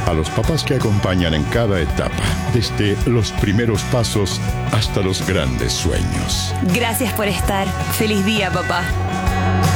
a los papás que acompañan en cada etapa, desde los primeros pasos hasta los grandes sueños. Gracias por estar. Feliz día, papá.